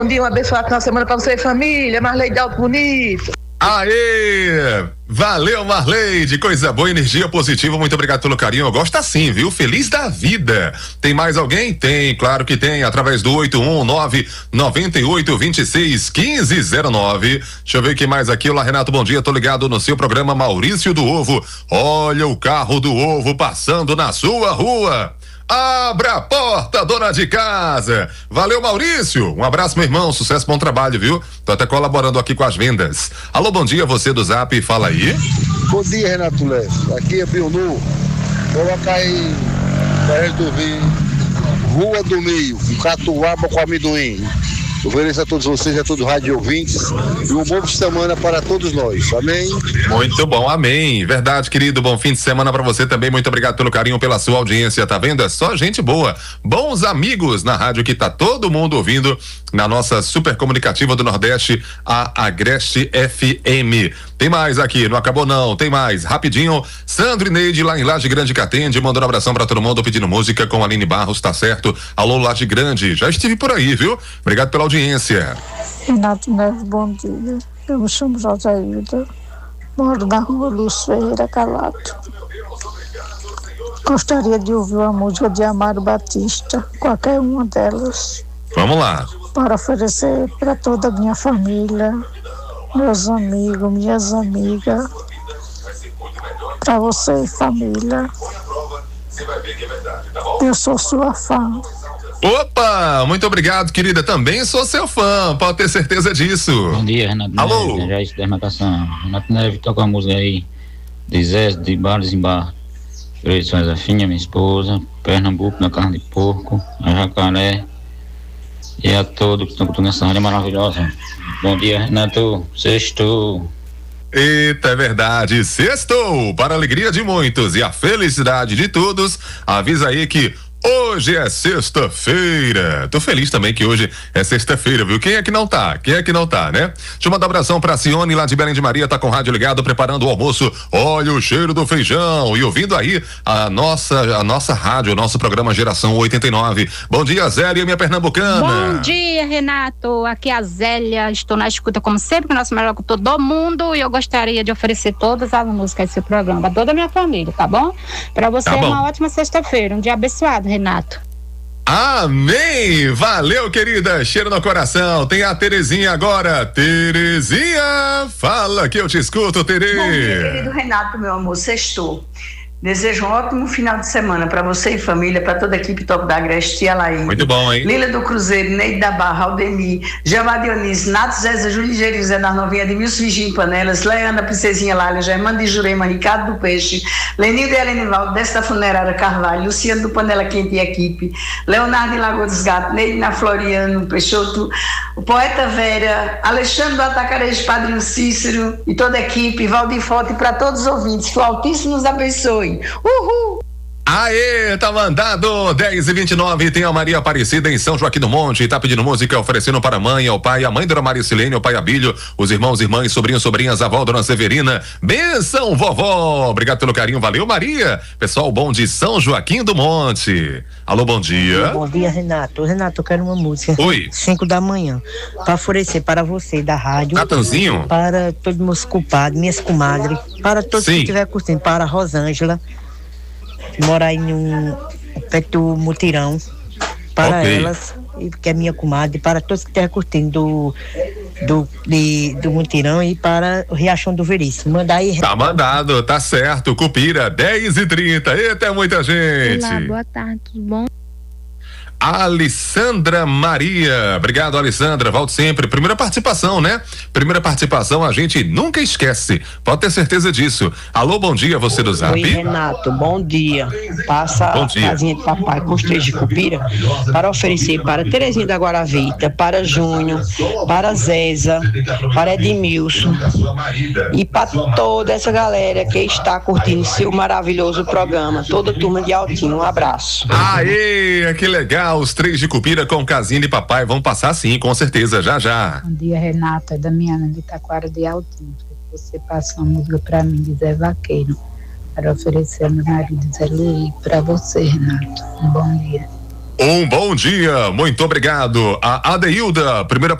Bom dia, um abençoado final de semana pra você e família. Marley de Alto Bonito. Aê! Valeu, Marleide, coisa boa, energia positiva, muito obrigado pelo carinho, eu gosto assim, viu? Feliz da vida. Tem mais alguém? Tem, claro que tem, através do 819-9826-1509. Deixa eu ver quem mais aqui. Olá, Renato, bom dia, tô ligado no seu programa Maurício do Ovo. Olha o carro do ovo passando na sua rua. Abra a porta, dona de casa. Valeu, Maurício. Um abraço, meu irmão. Sucesso, bom trabalho, viu? Tô até colaborando aqui com as vendas. Alô, bom dia, você do Zap, fala aí. Bom dia, Renato Lefe. Aqui é Bionu. Coloca aí pra resolver Rua do Meio, com catuaba com amendoim. Ofereço a todos vocês, a todos os rádio ouvintes, e um bom fim de semana para todos nós. Amém? Muito bom, amém. Verdade, querido. Bom fim de semana para você também. Muito obrigado pelo carinho, pela sua audiência. Tá vendo? É só gente boa. Bons amigos na rádio que tá todo mundo ouvindo na nossa super comunicativa do Nordeste, a Agreste FM. Tem mais aqui, não acabou não, tem mais. Rapidinho, Sandro e Neide lá em Laje Grande que atende, mandando um abração pra todo mundo, pedindo música com a Aline Barros, tá certo? Alô, Laje Grande, já estive por aí, viu? Obrigado pela audiência. Renato Neves, bom dia. Eu me chamo Josaída, moro na rua Lúcio Ferreira Calato. Gostaria de ouvir uma música de Amaro Batista, qualquer uma delas. Vamos lá. Para oferecer para toda a minha família, meus amigos, minhas amigas, para você, família. Eu sou sua fã. Opa, muito obrigado, querida. Também sou seu fã, pode ter certeza disso. Bom dia, Renato. Alô? Neves, já isso da marcação. Renato Neves, toca a música aí de Zé, de Barros em Bar. Freitas Afinha, minha esposa, Pernambuco, na carne de porco, a Jacaré. E a todos que estão curtindo essa área maravilhosa. Bom dia, Renato. Sextou. Eita, é verdade. Sextou, para a alegria de muitos e a felicidade de todos. Avisa aí que hoje é sexta-feira. Tô feliz também que hoje é sexta-feira, viu? Quem é que não tá? Quem é que não tá, né? Deixa eu mandar um abração pra Cione lá de Belém de Maria, tá com o rádio ligado, preparando o almoço. Olha o cheiro do feijão e ouvindo aí a nossa rádio, o nosso programa Geração 89. Bom dia, Zélia, minha pernambucana. Bom dia, Renato. Aqui é a Zélia, estou na escuta como sempre, com o nosso melhor com todo mundo, e eu gostaria de oferecer todas as músicas desse programa, pra toda a minha família, tá bom? Pra você Tá bom. uma ótima sexta-feira, um dia abençoado, Renato. Amém! Valeu, querida! Cheiro no coração. Tem a Terezinha agora. Terezinha, fala que eu te escuto, Tere. Bom dia, querido Renato, meu amor, sextou. Desejo um ótimo final de semana para você e família, para toda a equipe Top da Agreste e Alaí. Muito bom, hein? Lila do Cruzeiro, Neide da Barra, Aldemir, Jeová Dionísio, Nato Zé, Júlio Ligeirinho, Zé das Novinhas, Edmilson Vigim Panelas, Leana, Princesinha Lália, Germano de Jurema, Ricardo do Peixe, Lenildo e Helenivaldo, desta Funerária Carvalho, Luciano do Panela Quente e equipe, Leonardo em Lagoa dos Gatos, Neide na Floriano, Peixoto, o Poeta Vera, Alexandre do Atacarejo, Padrinho Cícero e toda a equipe, Valdir Forte, e para todos os ouvintes, que o Altíssimo nos abençoe. Uhul! Aê, tá mandado 10h29, tem a Maria Aparecida em São Joaquim do Monte, tá pedindo música, oferecendo para a mãe, ao pai, a mãe Dona Maria Silene, ao pai Abílio, os irmãos, irmãs, sobrinhos, sobrinhas, a avó Dona Severina, benção vovó, obrigado pelo carinho, valeu Maria, pessoal bom de São Joaquim do Monte. Alô, bom dia. Bom dia, Renato. Renato, eu quero uma música. Oi. 5 da manhã, para oferecer para você da rádio. Natanzinho? Para todos meus culpados, minhas comadres, para todos que estiver curtindo, para a Rosângela, que mora aí perto do Mutirão, para elas, que é minha comadre, para todos que estiver curtindo do Mutirão e para o Riachão do Veríssimo. Manda aí. Tá mandado, tá certo, Cupira, 10h30, eita, é muita gente. Olá, boa tarde, tudo bom? Alessandra Maria, obrigado Alessandra, volto sempre, primeira participação, né? Primeira participação a gente nunca esquece, pode ter certeza disso. Alô, bom dia, você do Zap. Oi, Renato, bom dia. Passa Bom dia. a casinha de papai com os 3 de Cupira para oferecer para Terezinha da Guaravita, para Júnior, para Zéza, para Edmilson e para toda essa galera que está curtindo seu maravilhoso programa, toda a turma de Altinho, um abraço. Aê, que legal, os 3 de Cupira com casinha de papai vão passar sim, com certeza, já já. Bom dia, Renata, Damiana de Taquara de Altinho. Você passa uma música para mim de Zé Vaqueiro, para oferecer ao meu marido Zé Luí, para você, Renato. Um bom dia. Um bom dia, muito obrigado. A Adeilda, primeira